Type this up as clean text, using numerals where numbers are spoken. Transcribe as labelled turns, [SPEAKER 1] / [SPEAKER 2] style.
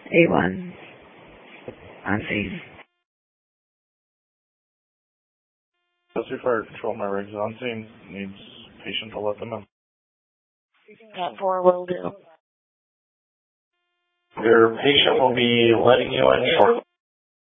[SPEAKER 1] A1. On scene.
[SPEAKER 2] Specialty Fire Control, my rigs on scene. Needs patient to let them in.
[SPEAKER 1] 10-4 will do.
[SPEAKER 2] Your patient will be letting you in shortly.